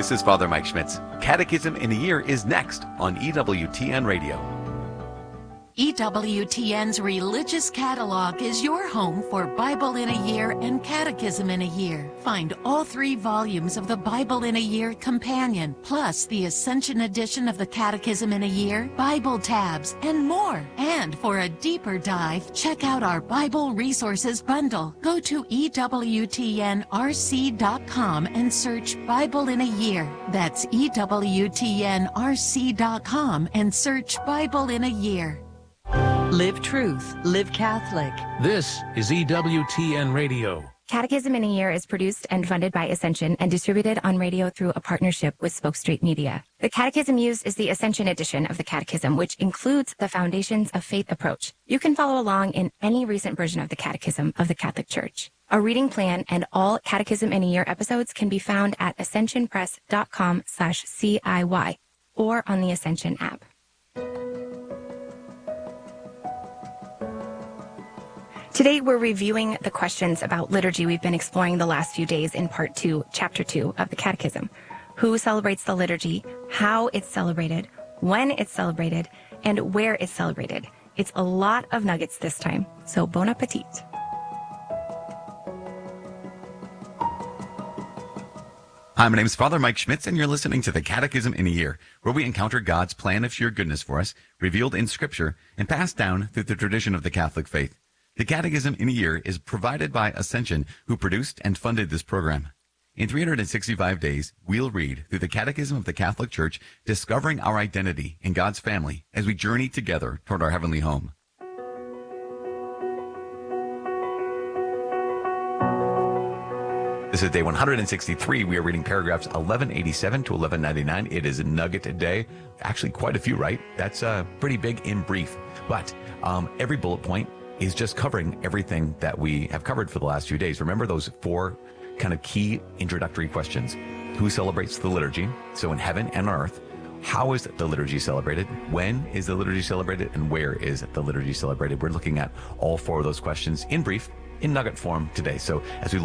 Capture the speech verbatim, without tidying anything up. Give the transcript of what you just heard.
This is Father Mike Schmitz. Catechism in a Year is next on E W T N Radio. E W T N's Religious Catalog is your home for Bible in a Year and Catechism in a Year. Find all three volumes of the Bible in a Year Companion, plus the Ascension edition of the Catechism in a Year, Bible tabs, and more. And for a deeper dive, check out our Bible Resources Bundle. Go to E W T N R C dot com and search Bible in a Year. That's E W T N R C dot com and search Bible in a Year. Live truth, live Catholic. This is E W T N Radio. Catechism in a Year is produced and funded by Ascension and distributed on radio through a partnership with Spoke Street Media. The Catechism used is the Ascension edition of the Catechism, which includes the Foundations of Faith approach. You can follow along in any recent version of the Catechism of the Catholic Church. A reading plan and all Catechism in a Year episodes can be found at ascensionpress.com slash CIY or on the Ascension app. Today, we're reviewing the questions about liturgy we've been exploring the last few days in part two, chapter two of the Catechism. Who celebrates the liturgy, how it's celebrated, when it's celebrated, and where it's celebrated. It's a lot of nuggets this time, so bon appetit. Hi, my name is Father Mike Schmitz, and you're listening to the Catechism in a Year, where we encounter God's plan of sheer goodness for us, revealed in Scripture, and passed down through the tradition of the Catholic faith. The Catechism in a Year is provided by Ascension, who produced and funded this program. In three hundred sixty-five days, we'll read through the Catechism of the Catholic Church, discovering our identity in God's family as we journey together toward our heavenly home. This is day one hundred sixty-three. We are reading paragraphs eleven eighty-seven to eleven ninety-nine. It is a nugget day. Actually, quite a few, right? That's uh, pretty big in brief. But um, every bullet point is just covering everything that we have covered for the last few days. Remember those four kind of key introductory questions. Who celebrates the liturgy? So in heaven and on earth, how is the liturgy celebrated? When is the liturgy celebrated? And where is the liturgy celebrated? We're looking at all four of those questions in brief, in nugget form today. So as we